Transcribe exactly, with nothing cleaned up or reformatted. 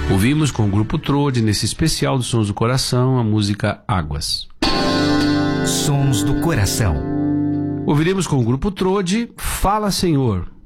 Ouvimos com o Grupo Trode, nesse especial dos Sons do Coração, a música Águas. Sons do Coração. Ouviremos com o Grupo Trode, Fala Senhor.